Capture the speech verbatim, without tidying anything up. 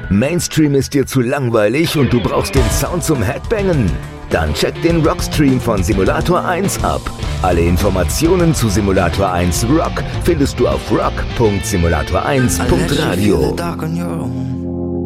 Mainstream ist dir zu langweilig und du brauchst den Sound zum Headbangen? Dann check den Rockstream von Simulator eins ab. Alle Informationen zu Simulator eins Rock findest du auf rock punkt simulator eins punkt radio.